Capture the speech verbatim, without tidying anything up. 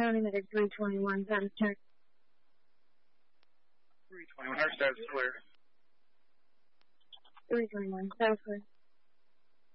County Medic three twenty-one, status check. three twenty-one, our status clear. three twenty-one, status clear.